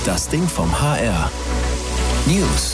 Das Ding vom HR. News.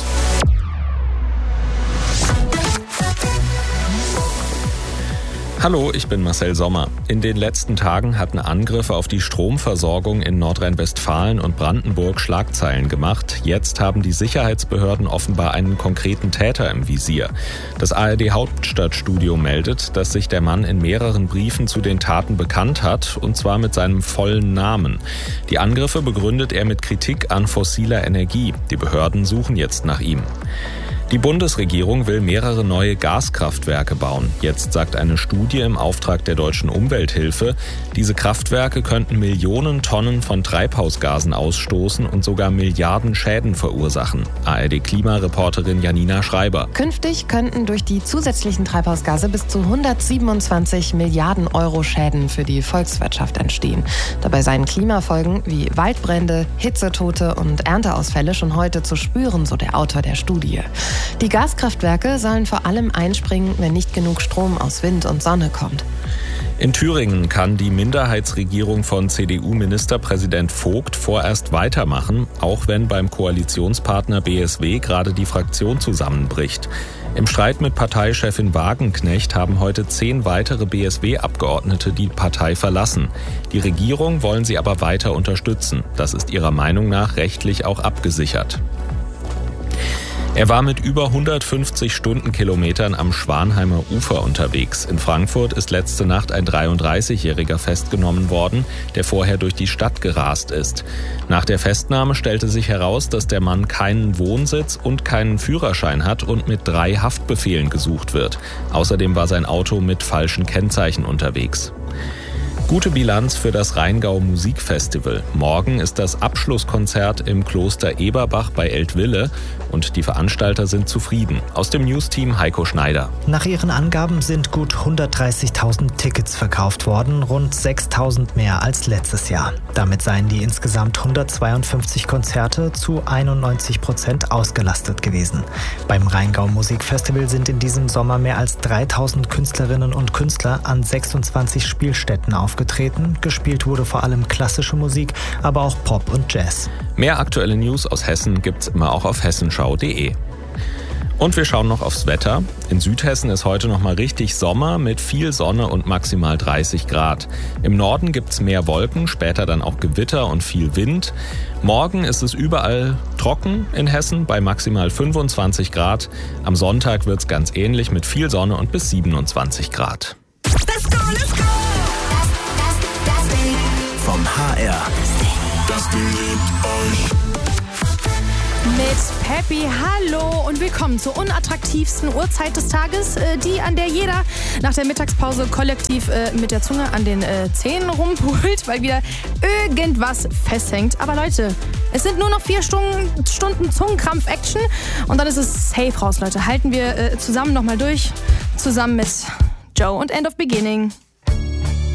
Hallo, ich bin Marcel Sommer. In den letzten Tagen hatten Angriffe auf die Stromversorgung in Nordrhein-Westfalen und Brandenburg Schlagzeilen gemacht. Jetzt haben die Sicherheitsbehörden offenbar einen konkreten Täter im Visier. Das ARD-Hauptstadtstudio meldet, dass sich der Mann in mehreren Briefen zu den Taten bekannt hat, und zwar mit seinem vollen Namen. Die Angriffe begründet er mit Kritik an fossiler Energie. Die Behörden suchen jetzt nach ihm. Die Bundesregierung will mehrere neue Gaskraftwerke bauen. Jetzt sagt eine Studie im Auftrag der Deutschen Umwelthilfe, diese Kraftwerke könnten Millionen Tonnen von Treibhausgasen ausstoßen und sogar Milliarden Schäden verursachen. ARD-Klimareporterin Janina Schreiber. Künftig könnten durch die zusätzlichen Treibhausgase bis zu 127 Milliarden Euro Schäden für die Volkswirtschaft entstehen. Dabei seien Klimafolgen wie Waldbrände, Hitzetote und Ernteausfälle schon heute zu spüren, so der Autor der Studie. Die Gaskraftwerke sollen vor allem einspringen, wenn nicht genug Strom aus Wind und Sonne kommt. In Thüringen kann die Minderheitsregierung von CDU-Ministerpräsident Vogt vorerst weitermachen, auch wenn beim Koalitionspartner BSW gerade die Fraktion zusammenbricht. Im Streit mit Parteichefin Wagenknecht haben heute 10 weitere BSW-Abgeordnete die Partei verlassen. Die Regierung wollen sie aber weiter unterstützen. Das ist ihrer Meinung nach rechtlich auch abgesichert. Er war mit über 150 Stundenkilometern am Schwanheimer Ufer unterwegs. In Frankfurt ist letzte Nacht ein 33-Jähriger festgenommen worden, der vorher durch die Stadt gerast ist. Nach der Festnahme stellte sich heraus, dass der Mann keinen Wohnsitz und keinen Führerschein hat und mit 3 Haftbefehlen gesucht wird. Außerdem war sein Auto mit falschen Kennzeichen unterwegs. Gute Bilanz für das Rheingau Musikfestival. Morgen ist das Abschlusskonzert im Kloster Eberbach bei Eltville und die Veranstalter sind zufrieden. Aus dem News-Team Heiko Schneider. Nach ihren Angaben sind gut 130.000 Tickets verkauft worden, rund 6.000 mehr als letztes Jahr. Damit seien die insgesamt 152 Konzerte zu 91% ausgelastet gewesen. Beim Rheingau Musikfestival sind in diesem Sommer mehr als 3.000 Künstlerinnen und Künstler an 26 Spielstätten aufgetreten. Gespielt wurde vor allem klassische Musik, aber auch Pop und Jazz. Mehr aktuelle News aus Hessen gibt's immer auch auf hessenschau.de. Und wir schauen noch aufs Wetter. In Südhessen ist heute noch mal richtig Sommer mit viel Sonne und maximal 30 Grad. Im Norden gibt's mehr Wolken, später dann auch Gewitter und viel Wind. Morgen ist es überall trocken in Hessen bei maximal 25 Grad. Am Sonntag wird's ganz ähnlich mit viel Sonne und bis 27 Grad. Let's go, let's go! Vom HR. Das Ding liebt euch. Mit Peppy, hallo und willkommen zur unattraktivsten Uhrzeit des Tages, die, an der jeder nach der Mittagspause kollektiv mit der Zunge an den Zähnen rumpult, weil wieder irgendwas festhängt. Aber Leute, es sind nur noch 4 Stunden Zungenkrampf-Action und dann ist es safe raus, Leute. Halten wir zusammen nochmal durch, zusammen mit Joe und End of Beginning.